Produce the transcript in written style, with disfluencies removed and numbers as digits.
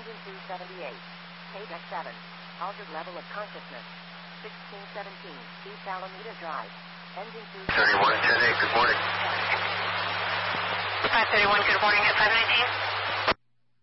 engine 278. Page X7. Altered level of consciousness. 1617 East Alameda Drive. Engine 278. 3110, good morning. 531, good morning at 519.